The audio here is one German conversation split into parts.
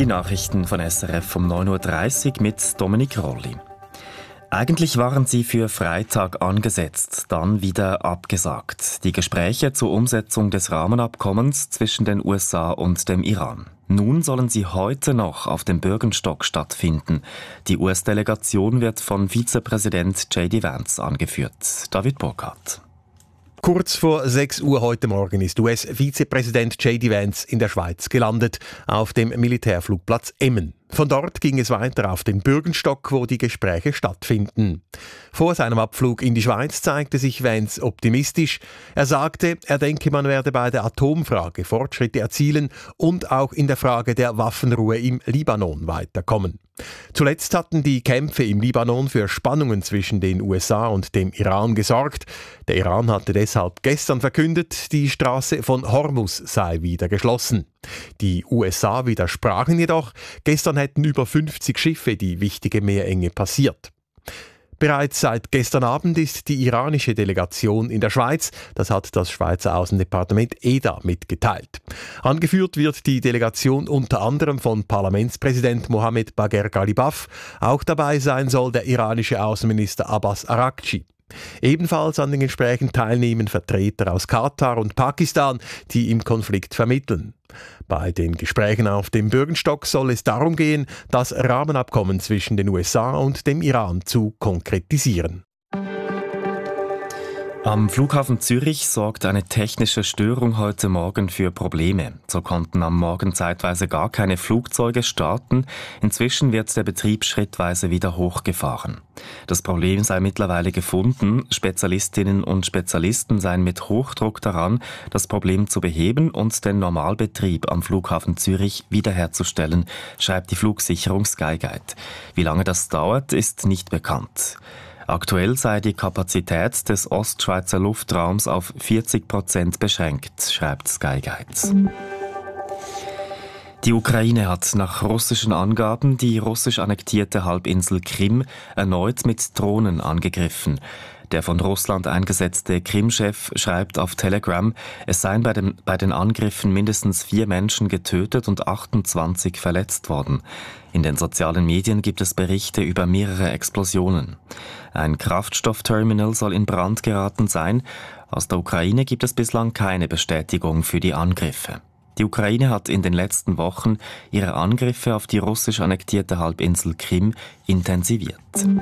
Die Nachrichten von SRF um 9.30 Uhr mit Dominik Rolli. Eigentlich waren sie für Freitag angesetzt, dann wieder abgesagt. Die Gespräche zur Umsetzung des Rahmenabkommens zwischen den USA und dem Iran. Nun sollen sie heute noch auf dem Bürgenstock stattfinden. Die US-Delegation wird von Vizepräsident J.D. Vance angeführt. David Burkhardt. Kurz vor 6 Uhr heute Morgen ist US-Vizepräsident J.D. Vance in der Schweiz gelandet, auf dem Militärflugplatz Emmen. Von dort ging es weiter auf den Bürgenstock, wo die Gespräche stattfinden. Vor seinem Abflug in die Schweiz zeigte sich Vance optimistisch. Er sagte, er denke, man werde bei der Atomfrage Fortschritte erzielen und auch in der Frage der Waffenruhe im Libanon weiterkommen. Zuletzt hatten die Kämpfe im Libanon für Spannungen zwischen den USA und dem Iran gesorgt. Der Iran hatte deshalb gestern verkündet, die Straße von Hormuz sei wieder geschlossen. Die USA widersprachen jedoch. Gestern hätten über 50 Schiffe die wichtige Meerenge passiert. Bereits seit gestern Abend ist die iranische Delegation in der Schweiz. Das hat das Schweizer Außendepartement EDA mitgeteilt. Angeführt wird die Delegation unter anderem von Parlamentspräsident Mohammed Bagher Ghalibaf. Auch dabei sein soll der iranische Außenminister Abbas Araghchi. Ebenfalls an den Gesprächen teilnehmen Vertreter aus Katar und Pakistan, die im Konflikt vermitteln. Bei den Gesprächen auf dem Bürgenstock soll es darum gehen, das Rahmenabkommen zwischen den USA und dem Iran zu konkretisieren. Am Flughafen Zürich sorgt eine technische Störung heute Morgen für Probleme. So konnten am Morgen zeitweise gar keine Flugzeuge starten. Inzwischen wird der Betrieb schrittweise wieder hochgefahren. Das Problem sei mittlerweile gefunden. Spezialistinnen und Spezialisten seien mit Hochdruck daran, das Problem zu beheben und den Normalbetrieb am Flughafen Zürich wiederherzustellen, schreibt die Flugsicherung Skyguide. Wie lange das dauert, ist nicht bekannt. Aktuell sei die Kapazität des Ostschweizer Luftraums auf 40% beschränkt, schreibt Skyguide. Die Ukraine hat nach russischen Angaben die russisch annektierte Halbinsel Krim erneut mit Drohnen angegriffen. Der von Russland eingesetzte Krim-Chef schreibt auf Telegram, es seien bei den Angriffen mindestens 4 Menschen getötet und 28 verletzt worden. In den sozialen Medien gibt es Berichte über mehrere Explosionen. Ein Kraftstoffterminal soll in Brand geraten sein. Aus der Ukraine gibt es bislang keine Bestätigung für die Angriffe. Die Ukraine hat in den letzten Wochen ihre Angriffe auf die russisch annektierte Halbinsel Krim intensiviert.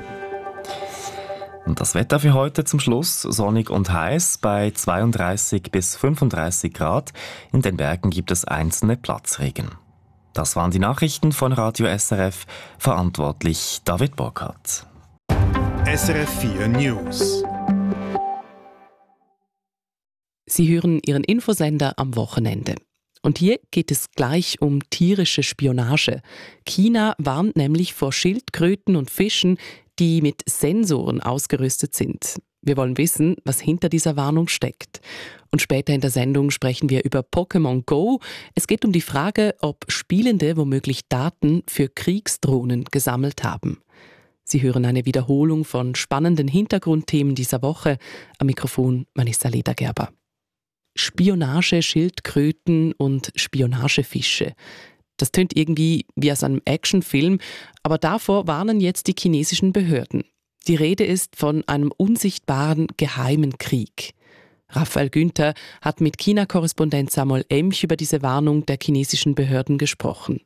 Und das Wetter für heute zum Schluss, sonnig und heiß bei 32 bis 35 Grad. In den Bergen gibt es einzelne Platzregen. Das waren die Nachrichten von Radio SRF, verantwortlich David Burkhardt. SRF 4 News. Sie hören Ihren Infosender am Wochenende. Und hier geht es gleich um tierische Spionage. China warnt nämlich vor Schildkröten und Fischen, die mit Sensoren ausgerüstet sind. Wir wollen wissen, was hinter dieser Warnung steckt. Und später in der Sendung sprechen wir über Pokémon Go. Es geht um die Frage, ob Spielende womöglich Daten für Kriegsdrohnen gesammelt haben. Sie hören eine Wiederholung von spannenden Hintergrundthemen dieser Woche. Am Mikrofon Vanessa Ledergerber. Spionage, Schildkröten und Spionagefische. Das tönt irgendwie wie aus einem Actionfilm, aber davor warnen jetzt die chinesischen Behörden. Die Rede ist von einem unsichtbaren, geheimen Krieg. Raphael Günther hat mit China-Korrespondent Samuel Emch über diese Warnung der chinesischen Behörden gesprochen.